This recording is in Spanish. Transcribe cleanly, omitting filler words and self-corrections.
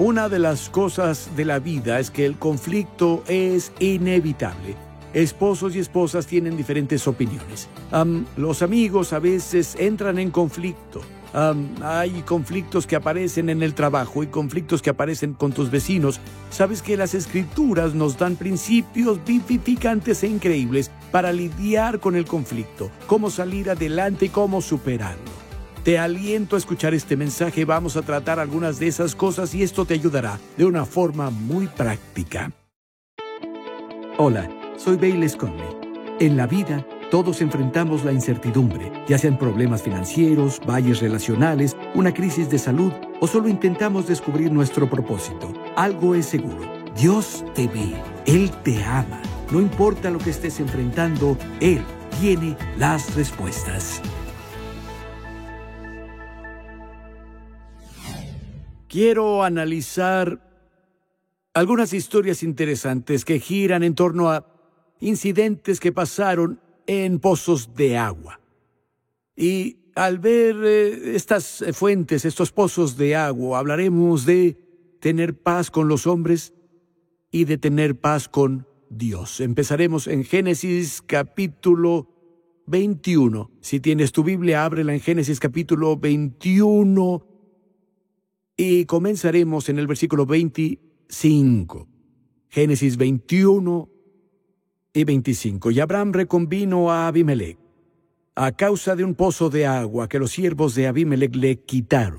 Una de las cosas de la vida es que el conflicto es inevitable. Esposos y esposas tienen diferentes opiniones. Los amigos a veces entran en conflicto. Hay conflictos que aparecen en el trabajo y conflictos que aparecen con tus vecinos. Sabes que las Escrituras nos dan principios vivificantes e increíbles para lidiar con el conflicto, cómo salir adelante y cómo superarlo. Te aliento a escuchar este mensaje. Vamos a tratar algunas de esas cosas y esto te ayudará de una forma muy práctica. Hola, soy Bayless Conley. En la vida, todos enfrentamos la incertidumbre, ya sean problemas financieros, valles relacionales, una crisis de salud o solo intentamos descubrir nuestro propósito. Algo es seguro, Dios te ve, Él te ama. No importa lo que estés enfrentando, Él tiene las respuestas. Quiero analizar algunas historias interesantes que giran en torno a incidentes que pasaron en pozos de agua. Y al ver estas fuentes, estos pozos de agua, hablaremos de tener paz con los hombres y de tener paz con Dios. Empezaremos en Génesis capítulo 21. Si tienes tu Biblia, ábrela en Génesis capítulo 21 y comenzaremos en el versículo 25. Génesis 21 y 25. Y Abraham reconvino a Abimelec a causa de un pozo de agua que los siervos de Abimelec le quitaron.